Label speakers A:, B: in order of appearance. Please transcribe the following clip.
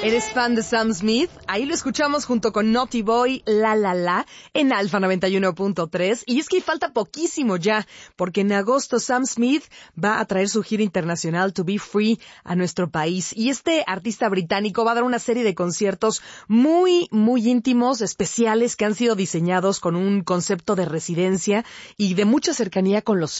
A: ¿Eres fan de Sam Smith? Ahí lo escuchamos junto con Naughty Boy, La La La, en Alfa 91.3. Y es que falta poquísimo ya, porque en agosto Sam Smith va a traer su gira internacional To Be Free a nuestro país. Y este artista británico va a dar una serie de conciertos muy, muy íntimos, especiales, que han sido diseñados con un concepto de residencia y de mucha cercanía con los